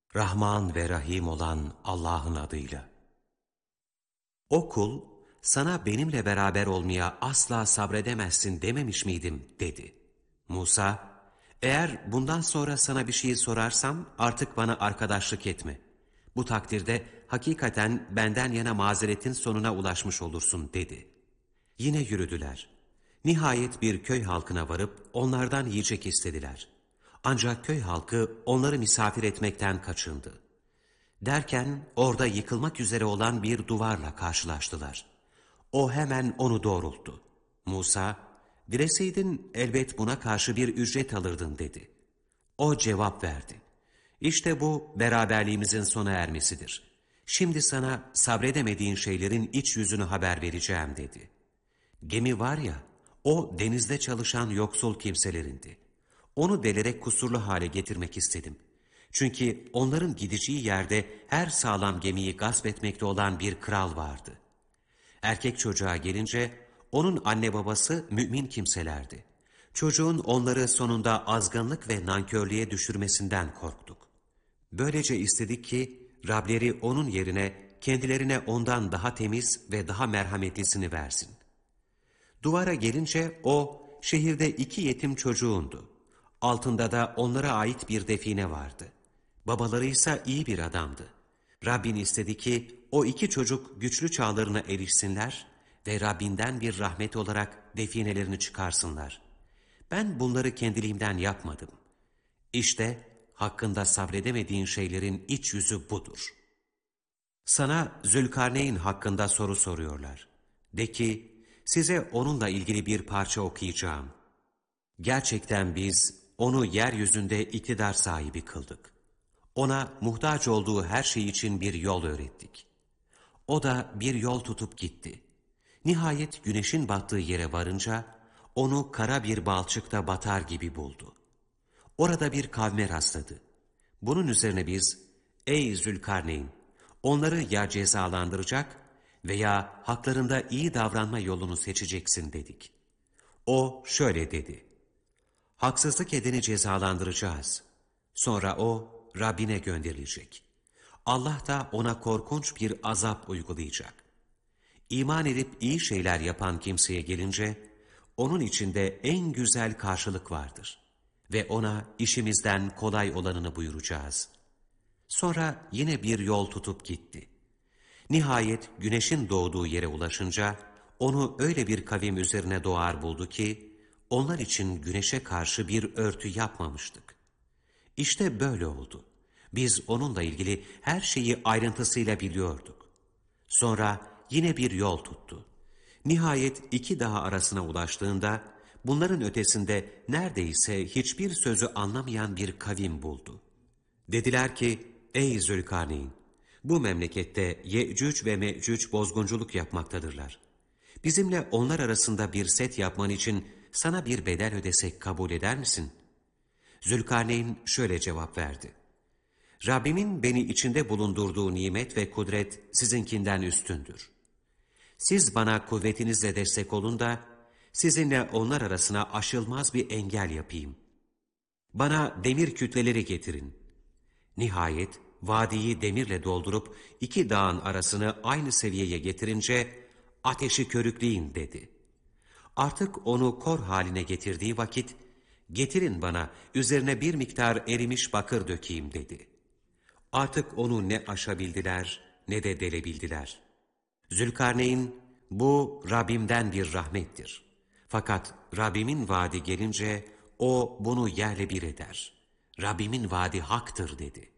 Rahman ve Rahim olan Allah'ın adıyla. O kul, sana benimle beraber olmaya asla sabredemezsin dememiş miydim dedi. Musa, eğer bundan sonra sana bir şey sorarsam artık bana arkadaşlık etme. Bu takdirde hakikaten benden yana mazeretin sonuna ulaşmış olursun dedi. Yine yürüdüler. Nihayet bir köy halkına varıp onlardan yiyecek istediler. Ancak köy halkı onları misafir etmekten kaçındı. Derken orada yıkılmak üzere olan bir duvarla karşılaştılar. O hemen onu doğrulttu. Musa, dileseydin elbet buna karşı bir ücret alırdın dedi. O cevap verdi. İşte bu beraberliğimizin sona ermesidir. Şimdi sana sabredemediğin şeylerin iç yüzünü haber vereceğim dedi. Gemi var ya, o denizde çalışan yoksul kimselerindi. Onu delerek kusurlu hale getirmek istedim. Çünkü onların gideceği yerde her sağlam gemiyi gasp etmekte olan bir kral vardı. Erkek çocuğa gelince onun anne babası mümin kimselerdi. Çocuğun onları sonunda azgınlık ve nankörlüğe düşürmesinden korktuk. Böylece istedik ki Rableri onun yerine kendilerine ondan daha temiz ve daha merhametlisini versin. Duvara gelince o şehirde 2 yetim çocuğundu. Altında da onlara ait bir define vardı. Babaları ise iyi bir adamdı. Rabbin istedi ki o 2 çocuk güçlü çağlarına erişsinler ve Rabbinden bir rahmet olarak definelerini çıkarsınlar. Ben bunları kendiliğimden yapmadım. İşte hakkında sabredemediğin şeylerin iç yüzü budur. Sana Zülkarneyn hakkında soru soruyorlar. De ki, size onunla ilgili bir parça okuyacağım. Gerçekten biz onu yeryüzünde iktidar sahibi kıldık. Ona muhtaç olduğu her şey için bir yol öğrettik. O da bir yol tutup gitti. Nihayet güneşin battığı yere varınca onu kara bir balçıkta batar gibi buldu. Orada bir kavme rastladı. Bunun üzerine biz, ey Zülkarneyn, onları ya cezalandıracak veya haklarında iyi davranma yolunu seçeceksin dedik. O şöyle dedi, haksızlık edeni cezalandıracağız. Sonra o Rabbine gönderilecek. Allah da ona korkunç bir azap uygulayacak. İman edip iyi şeyler yapan kimseye gelince, onun içinde en güzel karşılık vardır. Ve ona işimizden kolay olanını buyuracağız. Sonra yine bir yol tutup gitti. Nihayet güneşin doğduğu yere ulaşınca, onu öyle bir kavim üzerine doğar buldu ki, onlar için güneşe karşı bir örtü yapmamıştık. İşte böyle oldu. Biz onunla ilgili her şeyi ayrıntısıyla biliyorduk. Sonra yine bir yol tuttu. Nihayet 2 dağ arasına ulaştığında, bunların ötesinde neredeyse hiçbir sözü anlamayan bir kavim buldu. Dediler ki, ey Zülkarneyn, bu memlekette Yecüc ve Mecüc bozgunculuk yapmaktadırlar. Bizimle onlar arasında bir set yapman için sana bir bedel ödesek kabul eder misin? Zülkarneyn şöyle cevap verdi. Rabbimin beni içinde bulundurduğu nimet ve kudret sizinkinden üstündür. Siz bana kuvvetinizle destek olun da sizinle onlar arasına aşılmaz bir engel yapayım. Bana demir kütleleri getirin. Nihayet vadiyi demirle doldurup 2 dağın arasını aynı seviyeye getirince ateşi körükleyin dedi. Artık onu kor haline getirdiği vakit getirin bana üzerine bir miktar erimiş bakır dökeyim dedi. Artık onu ne aşabildiler ne de delebildiler. Zülkarneyn, bu Rabbimden bir rahmettir. Fakat Rabbimin vaadi gelince o bunu yerle bir eder. Rabbimin vaadi haktır dedi.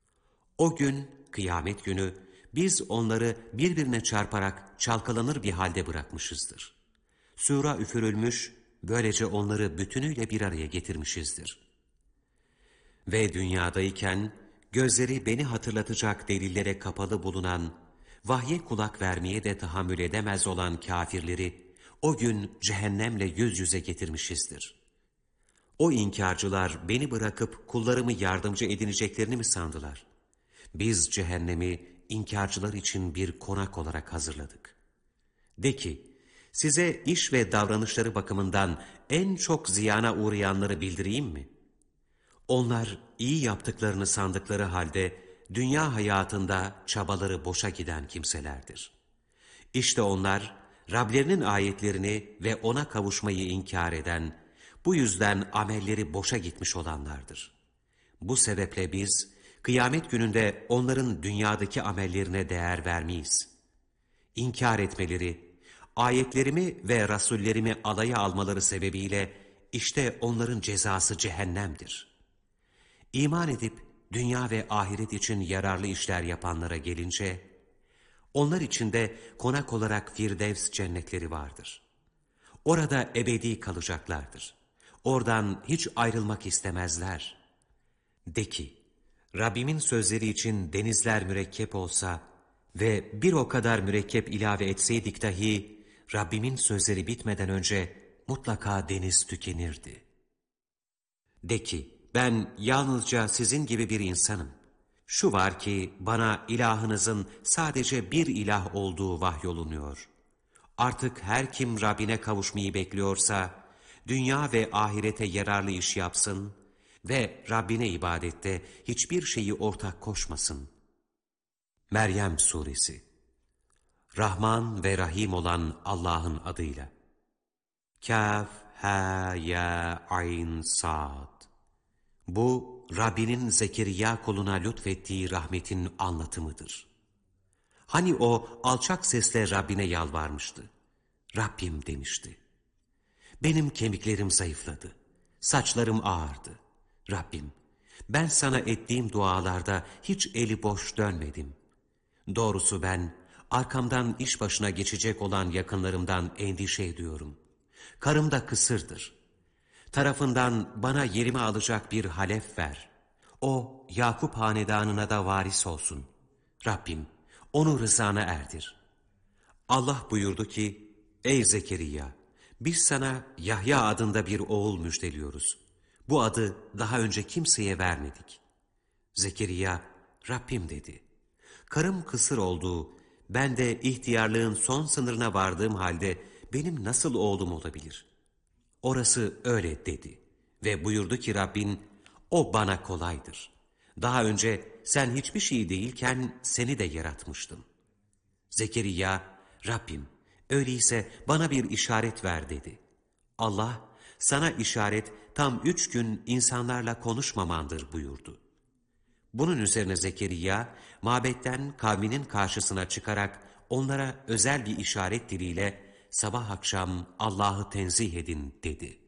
O gün, kıyamet günü, biz onları birbirine çarparak çalkalanır bir halde bırakmışızdır. Sura üfürülmüş, böylece onları bütünüyle bir araya getirmişizdir. Ve dünyadayken, gözleri beni hatırlatacak delillere kapalı bulunan, vahye kulak vermeye de tahammül edemez olan kâfirleri, o gün cehennemle yüz yüze getirmişizdir. O inkarcılar beni bırakıp kullarımı yardımcı edineceklerini mi sandılar? Biz cehennemi inkarcılar için bir konak olarak hazırladık. De ki, size iş ve davranışları bakımından en çok ziyana uğrayanları bildireyim mi? Onlar iyi yaptıklarını sandıkları halde dünya hayatında çabaları boşa giden kimselerdir. İşte onlar Rablerinin ayetlerini ve ona kavuşmayı inkar eden, bu yüzden amelleri boşa gitmiş olanlardır. Bu sebeple biz kıyamet gününde onların dünyadaki amellerine değer vermeyiz. İnkar etmeleri, ayetlerimi ve rasullerimi alaya almaları sebebiyle işte onların cezası cehennemdir. İman edip dünya ve ahiret için yararlı işler yapanlara gelince, onlar için de konak olarak Firdevs cennetleri vardır. Orada ebedi kalacaklardır. Oradan hiç ayrılmak istemezler. De ki, Rabbimin sözleri için denizler mürekkep olsa ve bir o kadar mürekkep ilave etseydik dahi, Rabbimin sözleri bitmeden önce mutlaka deniz tükenirdi. De ki, ben yalnızca sizin gibi bir insanım. Şu var ki bana ilahınızın sadece bir ilah olduğu vahyolunuyor. Artık her kim Rabbine kavuşmayı bekliyorsa, dünya ve ahirete yararlı iş yapsın ve Rabbine ibadette hiçbir şeyi ortak koşmasın. Meryem Suresi. Rahman ve Rahim olan Allah'ın adıyla. Kâf, hâ, yâ, ayn, sâd. Bu, Rabbinin Zekeriya kuluna lütfettiği rahmetin anlatımıdır. Hani o alçak sesle Rabbine yalvarmıştı. Rabbim demişti. Benim kemiklerim zayıfladı, saçlarım ağardı. Rabbim, ben sana ettiğim dualarda hiç eli boş dönmedim. Doğrusu ben, arkamdan iş başına geçecek olan yakınlarımdan endişe ediyorum. Karım da kısırdır. Tarafından bana yerimi alacak bir halef ver. O, Yakup hanedanına da varis olsun. Rabbim, onu rızana erdir. Allah buyurdu ki, ey Zekeriya, biz sana Yahya adında bir oğul müjdeliyoruz. Bu adı daha önce kimseye vermedik. Zekeriya, Rabbim dedi. Karım kısır olduğu, ben de ihtiyarlığın son sınırına vardığım halde benim nasıl oğlum olabilir? Orası öyle dedi ve buyurdu ki Rabbin, o bana kolaydır. Daha önce sen hiçbir şey değilken seni de yaratmıştım. Zekeriya, Rabbim, öyleyse bana bir işaret ver dedi. Allah, sana işaret tam 3 gün insanlarla konuşmamandır buyurdu. Bunun üzerine Zekeriya, mabetten kavminin karşısına çıkarak onlara özel bir işaret diliyle sabah akşam Allah'ı tenzih edin dedi.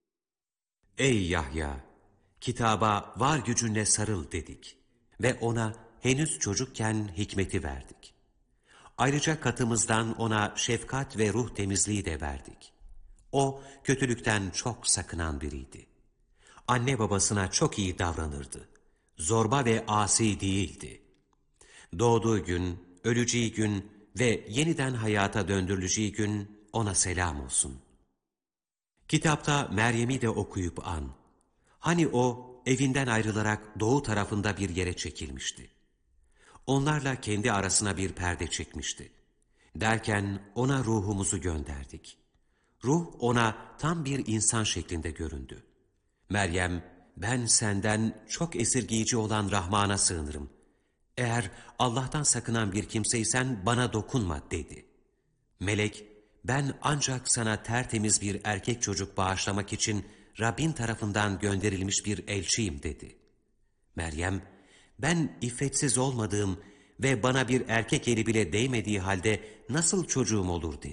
Ey Yahya! Kitaba var gücünle sarıl dedik ve ona henüz çocukken hikmeti verdik. Ayrıca katımızdan ona şefkat ve ruh temizliği de verdik. O kötülükten çok sakınan biriydi. Anne babasına çok iyi davranırdı. Zorba ve asi değildi. Doğduğu gün, öleceği gün ve yeniden hayata döndürüleceği gün ona selam olsun. Kitapta Meryem'i de okuyup an. Hani o evinden ayrılarak doğu tarafında bir yere çekilmişti. Onlarla kendi arasına bir perde çekmişti. Derken ona ruhumuzu gönderdik. Ruh ona tam bir insan şeklinde göründü. Meryem, ben senden çok esirgeyici olan Rahman'a sığınırım. Eğer Allah'tan sakınan bir kimseysen bana dokunma dedi. Melek, ben ancak sana tertemiz bir erkek çocuk bağışlamak için Rabbin tarafından gönderilmiş bir elçiyim dedi. Meryem, ben iffetsiz olmadığım ve bana bir erkek eli bile değmediği halde nasıl çocuğum olur dedi.